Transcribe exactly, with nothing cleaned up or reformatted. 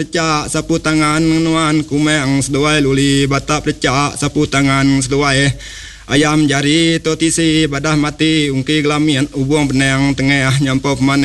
Plecak sapu tangan nuan kumeng seduai luli batak plecak sapu tangan seduai ayam jari totisi badah mati ungki gelamian ubung benang tengah nyampau pemane